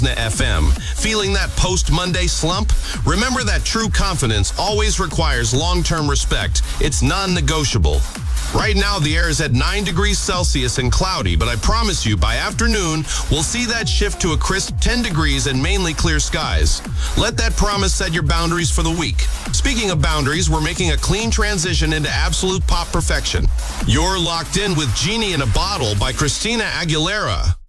FM. Feeling that post-Monday slump? Remember that true confidence always requires long-term respect. It's non-negotiable. Right now, the air is at 9 degrees Celsius and cloudy, but I promise you, by afternoon, we'll see that shift to a crisp 10 degrees and mainly clear skies. Let that promise set your boundaries for the week. Speaking of boundaries, we're making a clean transition into absolute pop perfection. You're locked in with Genie in a Bottle by Christina Aguilera.